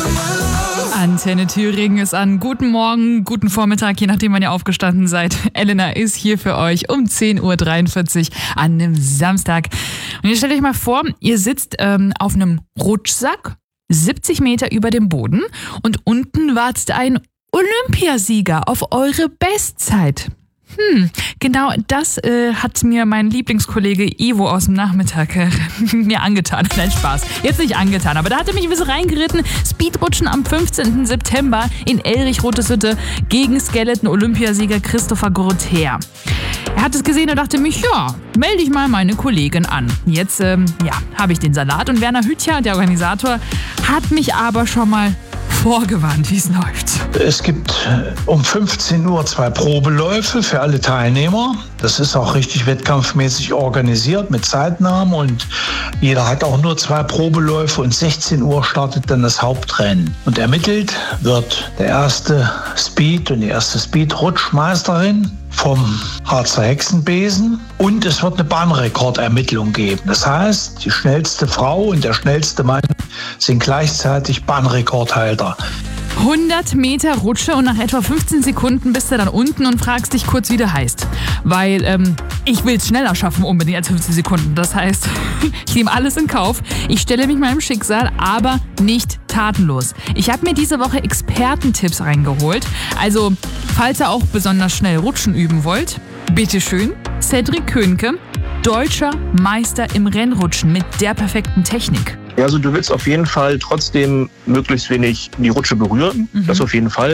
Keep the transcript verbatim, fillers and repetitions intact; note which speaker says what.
Speaker 1: Antenne Thüringen ist an. Guten Morgen, guten Vormittag, je nachdem, wann ihr aufgestanden seid. Elena ist hier für euch um zehn Uhr dreiundvierzig an einem Samstag. Und ihr stellt euch mal vor, ihr sitzt ähm, auf einem Rutschsack, siebzig Meter über dem Boden und unten wartet ein Olympiasieger auf eure Bestzeit. Hm, genau das äh, hat mir mein Lieblingskollege Ivo aus dem Nachmittag äh, mir angetan. Nein, Spaß. Jetzt nicht angetan, aber da hat er mich ein bisschen reingeritten. Speedrutschen am fünfzehnten September in Elrich-Rotheshütte gegen Skeleton-Olympiasieger Christopher Grotter. Er hat es gesehen und dachte mich, ja, melde ich mal meine Kollegin an. Jetzt, ähm, ja, habe ich den Salat und Werner Hütja, der Organisator, hat mich aber schon mal vorgewarnt, wie es läuft.
Speaker 2: Es gibt um fünfzehn Uhr zwei Probeläufe für alle Teilnehmer. Das ist auch richtig wettkampfmäßig organisiert mit Zeitnahmen und jeder hat auch nur zwei Probeläufe und sechzehn Uhr startet dann das Hauptrennen. Und ermittelt wird der erste Speed und die erste Speed-Rutschmeisterin vom Harzer Hexenbesen und es wird eine Bahnrekordermittlung geben. Das heißt, die schnellste Frau und der schnellste Mann sind gleichzeitig Bahnrekordhalter.
Speaker 1: hundert Meter Rutsche und nach etwa fünfzehn Sekunden bist du dann unten und fragst dich kurz, wie du heißt. Weil ähm, ich will es schneller schaffen unbedingt als fünfzehn Sekunden. Das heißt, ich nehme alles in Kauf. Ich stelle mich meinem Schicksal, aber nicht tatenlos. Ich habe mir diese Woche Expertentipps reingeholt. Also, falls ihr auch besonders schnell rutschen üben wollt, bitteschön, Cedric Könke, deutscher Meister im Rennrutschen mit der perfekten Technik.
Speaker 3: Ja, also du willst auf jeden Fall trotzdem möglichst wenig die Rutsche berühren. Mhm. Das auf jeden Fall.